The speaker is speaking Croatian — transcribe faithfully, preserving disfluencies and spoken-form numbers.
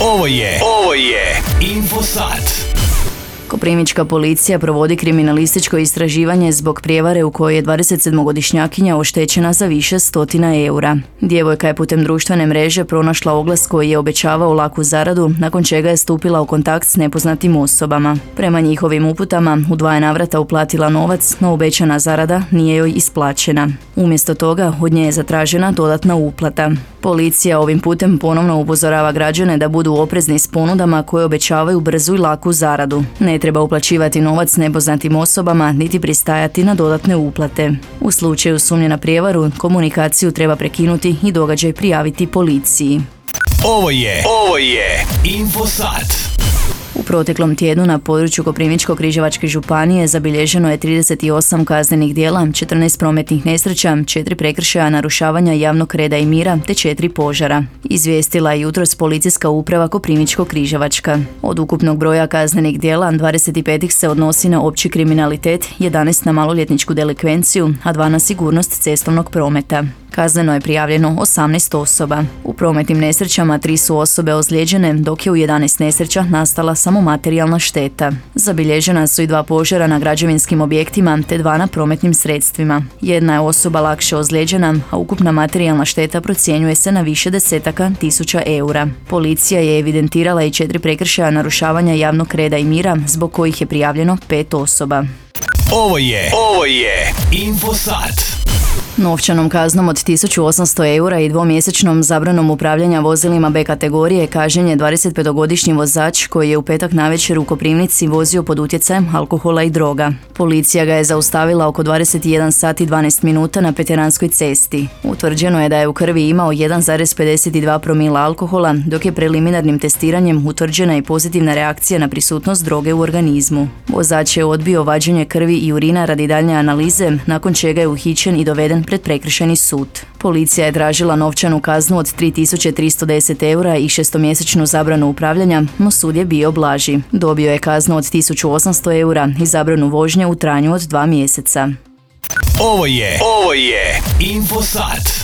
Ovo je, ovo je Infosat. Koprivnička policija provodi kriminalističko istraživanje zbog prijevare u kojoj je dvadesetsedmogodišnjakinja oštećena za više stotina eura. Djevojka je putem društvene mreže pronašla oglas koji je obećavao laku zaradu, nakon čega je stupila u kontakt s nepoznatim osobama. Prema njihovim uputama, u dva je navrata uplatila novac, no obećana zarada nije joj isplaćena. Umjesto toga, od nje je zatražena dodatna uplata. Policija ovim putem ponovno upozorava građane da budu oprezni s ponudama koje obećavaju brzu i laku zaradu. Ne treba uplaćivati novac nepoznatim osobama niti pristajati na dodatne uplate. U slučaju sumnje na prijevaru, komunikaciju treba prekinuti i događaj prijaviti policiji. Ovo je, ovo je Infosat. U proteklom tjednu na području Koprivničko-križevačke županije zabilježeno je trideset osam kaznenih djela, četrnaest prometnih nesreća, četiri prekršaja narušavanja javnog reda i mira te četiri požara. Izvijestila je jutros policijska uprava Koprivničko-križevačka. Od ukupnog broja kaznenih djela, dvadeset pet ih se odnosi na opći kriminalitet, jedanaest na maloljetničku delikvenciju, a dva na sigurnost cestovnog prometa. Kazneno je prijavljeno osamnaest osoba. U prometnim nesrećama tri su osobe ozlijeđene, dok je u jedanaest nesreća nastala samo materijalna šteta. Zabilježena su i dva požara na građevinskim objektima te dva na prometnim sredstvima. Jedna je osoba lakše ozlijeđena, a ukupna materijalna šteta procjenjuje se na više desetaka tisuća eura. Policija je evidentirala i četiri prekršaja narušavanja javnog reda i mira, zbog kojih je prijavljeno pet osoba. Ovo je, ovo je Infosat. Novčanom kaznom od tisuću osamsto eura i dvomjesečnom zabranom upravljanja vozilima B kategorije kažnjen je dvadesetpetogodišnji vozač koji je u petak navečer u Koprivnici vozio pod utjecajem alkohola i droga. Policija ga je zaustavila oko dvadeset jedan sat i dvanaest minuta na Peteranskoj cesti. Utvrđeno je da je u krvi imao jedan zarez pedeset dva promila alkohola, dok je preliminarnim testiranjem utvrđena i pozitivna reakcija na prisutnost droge u organizmu. Vozač je odbio vađenje krvi i urina radi daljnje analize, nakon čega je uhićen i doveden pred prekršajni sud. Policija je tražila novčanu kaznu od tri tisuće tristo deset eura i šestomjesečnu zabranu upravljanja, no sud je bio blaži. Dobio je kaznu od tisuću osamsto eura i zabranu vožnje u trajanju od dva mjeseca. Ovo je, ovo je Infosat.